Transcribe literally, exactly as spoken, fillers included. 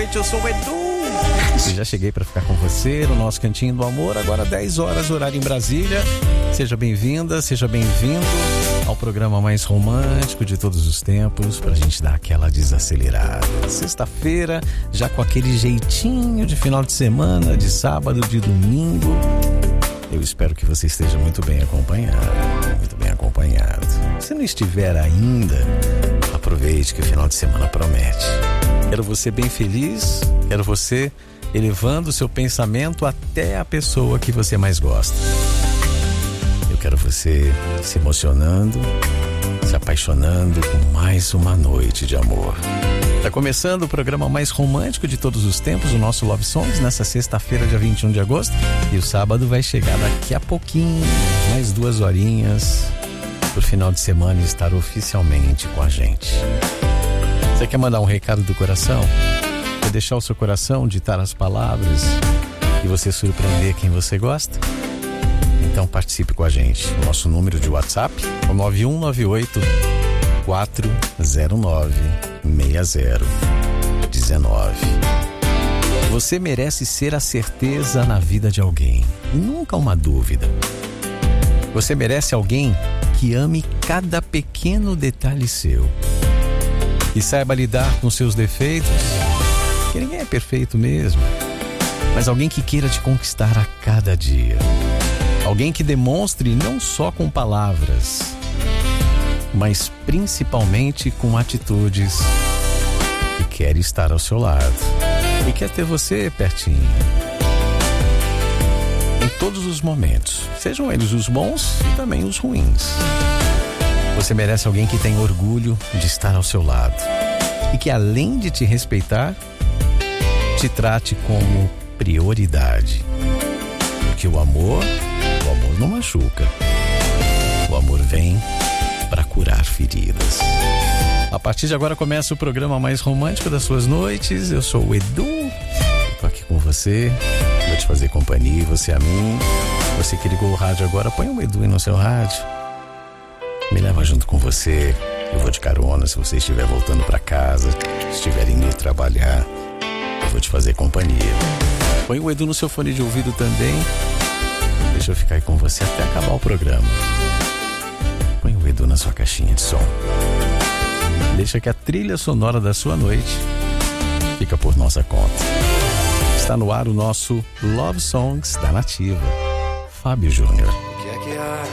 noite, eu sou o Edu. Eu já cheguei para ficar com você no nosso Cantinho do Amor, agora dez horas, horário em Brasília. Seja bem-vinda, seja bem-vindo ao programa mais romântico de todos os tempos, pra gente dar aquela desacelerada. Sexta-feira, já com aquele jeitinho de final de semana, de sábado, de domingo. Eu espero que você esteja muito bem acompanhado, muito bem acompanhado. Se não estiver ainda, aproveite que o final de semana promete. Quero você bem feliz, quero você elevando o seu pensamento até a pessoa que você mais gosta. Eu quero você se emocionando, se apaixonando com mais uma noite de amor. Está começando o programa mais romântico de todos os tempos, o nosso Love Songs, nessa sexta-feira, dia vinte e um de agosto. E o sábado vai chegar daqui a pouquinho, mais duas horinhas, pro final de semana estar oficialmente com a gente. Você quer mandar um recado do coração? Quer deixar o seu coração ditar as palavras e você surpreender quem você gosta? Então participe com a gente. O nosso número de WhatsApp é o nove um nove oito, quatro zero nove, seis zero um nove. Você merece ser a certeza na vida de alguém, nunca uma dúvida. Você merece alguém que ame cada pequeno detalhe seu e saiba lidar com seus defeitos, que ninguém é perfeito mesmo, mas alguém que queira te conquistar a cada dia. Alguém que demonstre não só com palavras, mas principalmente com atitudes, que quer estar ao seu lado e quer ter você pertinho em todos os momentos, sejam eles os bons e também os ruins. Você merece alguém que tenha orgulho de estar ao seu lado e que, além de te respeitar, te trate como prioridade, porque o amor O amor não machuca. O amor vem para curar feridas. A partir de agora começa o programa mais romântico das suas noites. Eu sou o Edu. Estou aqui com você. Vou te fazer companhia, você a mim. Você que ligou o rádio agora, põe o Edu aí no seu rádio. Me leva junto com você. Eu vou de carona se você estiver voltando para casa, estiver indo trabalhar. Eu vou te fazer companhia. Põe o Edu no seu fone de ouvido também. Deixa eu ficar aí com você até acabar o programa. Põe o Edu na sua caixinha de som. Deixa que a trilha sonora da sua noite fica por nossa conta. Está no ar o nosso Love Songs da Nativa. Fábio Júnior.